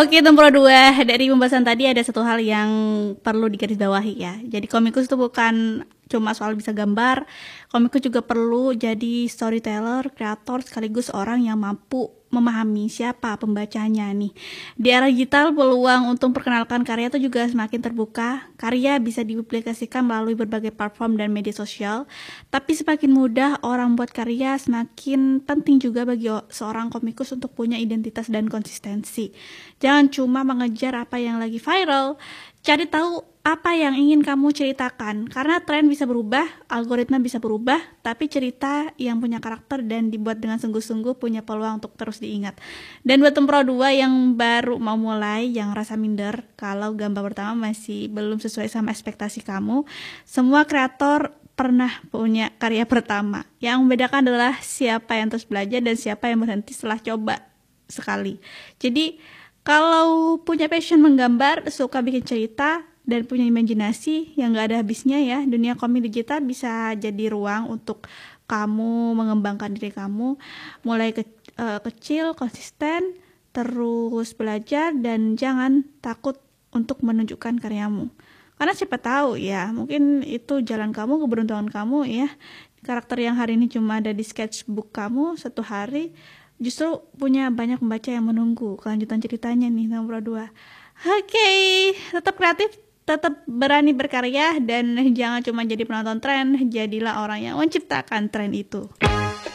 Oke, nomor 2 dari pembahasan tadi ada satu hal yang perlu digarisbawahi ya. Jadi komikus itu bukan cuma soal bisa gambar, komikus juga perlu jadi storyteller, kreator, sekaligus orang yang mampu memahami siapa pembacanya nih. Di era digital, peluang untuk perkenalkan karya itu juga semakin terbuka. Karya bisa dipublikasikan melalui berbagai platform dan media sosial. Tapi semakin mudah orang buat karya, semakin penting juga bagi seorang komikus untuk punya identitas dan konsistensi. Jangan cuma mengejar apa yang lagi viral, cari tahu apa yang ingin kamu ceritakan, karena tren bisa berubah, algoritma bisa berubah, tapi cerita yang punya karakter dan dibuat dengan sungguh-sungguh punya peluang untuk terus diingat. Dan buat Pro 2 yang baru mau mulai, yang rasa minder kalau gambar pertama masih belum sesuai sama ekspektasi kamu, semua kreator pernah punya karya pertama. Yang membedakan adalah siapa yang terus belajar dan siapa yang berhenti setelah coba sekali. Jadi kalau punya passion menggambar, suka bikin cerita, dan punya imajinasi yang gak ada habisnya ya, dunia komik digital bisa jadi ruang untuk kamu mengembangkan diri kamu, mulai kecil, konsisten, terus belajar, dan jangan takut untuk menunjukkan karyamu. Karena siapa tahu ya, mungkin itu jalan kamu, keberuntungan kamu ya. Karakter yang hari ini cuma ada di sketchbook kamu, satu hari justru punya banyak pembaca yang menunggu kelanjutan ceritanya nih, nomor 2. Oke, tetap kreatif, tetap berani berkarya, dan jangan cuma jadi penonton tren, jadilah orang yang menciptakan tren itu.